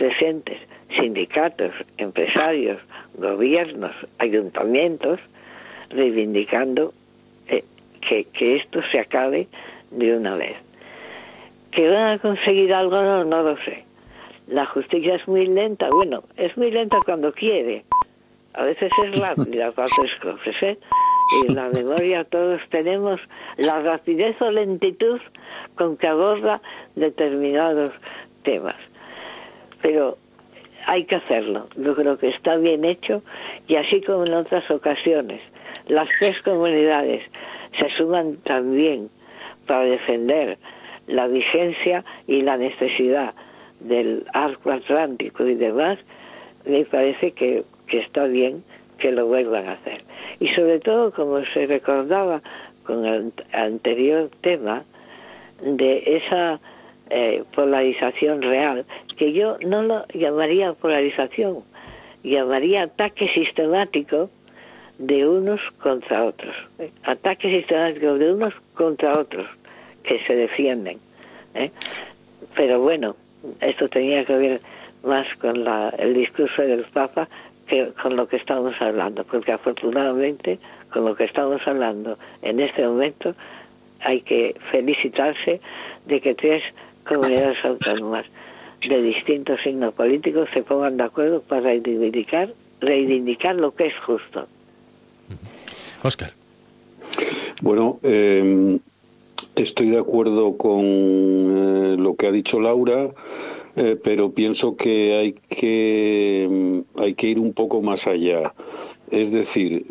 presentes sindicatos, empresarios, gobiernos, ayuntamientos, reivindicando que esto se acabe de una vez. ¿Que van a conseguir algo? No lo sé. La justicia es muy lenta. Bueno, es muy lenta cuando quiere. A veces es rápida para otras cosas, ¿eh? Y en la memoria todos tenemos la rapidez o lentitud con que aborda determinados temas. Pero hay que hacerlo. Yo creo que está bien hecho, y así como en otras ocasiones las tres comunidades se suman también para defender la vigencia y la necesidad del arco atlántico y demás, me parece que está bien que lo vuelvan a hacer. Y sobre todo, como se recordaba con el anterior tema, de esa polarización real, que yo no lo llamaría polarización, llamaría ataque sistemático de unos contra otros, ataque sistemático de unos contra otros que se defienden, pero bueno, esto tenía que ver más con el discurso del Papa que con lo que estamos hablando, porque afortunadamente con lo que estamos hablando en este momento hay que felicitarse de que tres comunidades autónomas de distintos signos políticos se pongan de acuerdo para reivindicar lo que es justo. Óscar. Bueno, estoy de acuerdo con lo que ha dicho Laura, pero pienso que hay que ir un poco más allá. Es decir,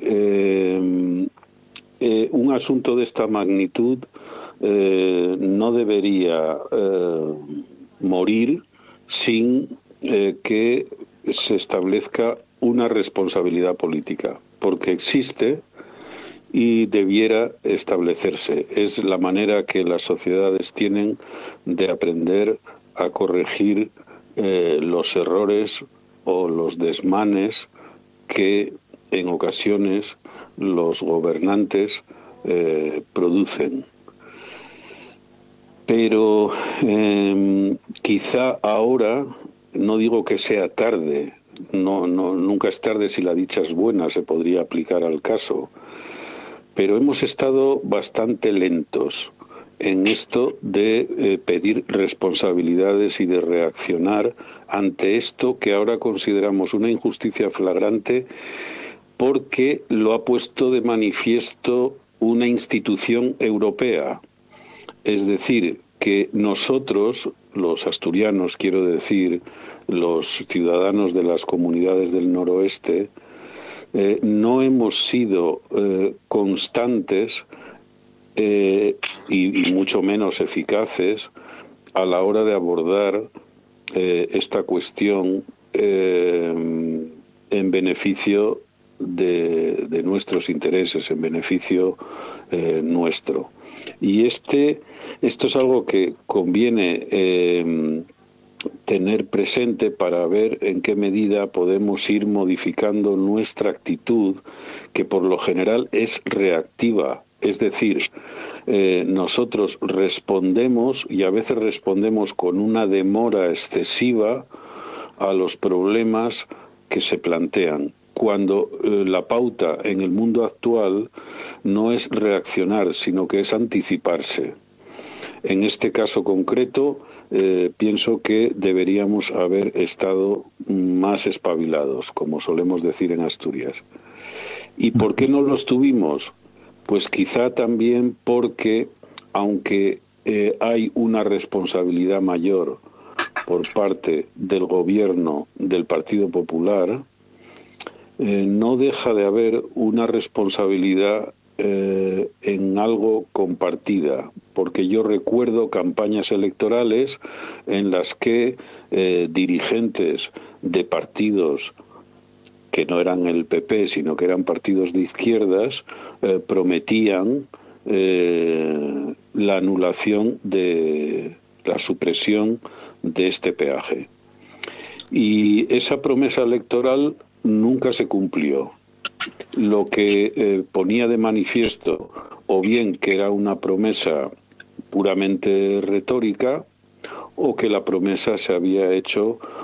un asunto de esta magnitud no debería morir sin que se establezca una responsabilidad política, porque existe y debiera establecerse. Es la manera que las sociedades tienen de aprender a corregir los errores o los desmanes que en ocasiones los gobernantes producen. Pero quizá ahora, no digo que sea tarde, nunca es tarde si la dicha es buena, se podría aplicar al caso, pero hemos estado bastante lentos en esto de pedir responsabilidades y de reaccionar ante esto que ahora consideramos una injusticia flagrante, porque lo ha puesto de manifiesto una institución europea. Es decir, que nosotros, los asturianos, quiero decir, los ciudadanos de las comunidades del noroeste, no hemos sido constantes y mucho menos eficaces a la hora de abordar esta cuestión en beneficio de nuestros intereses, en beneficio nuestro. Y esto es algo que conviene tener presente para ver en qué medida podemos ir modificando nuestra actitud, que por lo general es reactiva. Es decir, nosotros respondemos, y a veces respondemos con una demora excesiva a los problemas que se plantean, cuando la pauta en el mundo actual no es reaccionar, sino que es anticiparse. En este caso concreto, pienso que deberíamos haber estado más espabilados, como solemos decir en Asturias. ¿Y por qué no lo estuvimos? Pues quizá también porque, aunque hay una responsabilidad mayor por parte del gobierno del Partido Popular, no deja de haber una responsabilidad en algo compartida, porque yo recuerdo campañas electorales en las que dirigentes de partidos que no eran el PP, sino que eran partidos de izquierdas, prometían la anulación de la supresión de este peaje. Y esa promesa electoral nunca se cumplió. Lo que ponía de manifiesto, o bien que era una promesa puramente retórica, o que la promesa se había hecho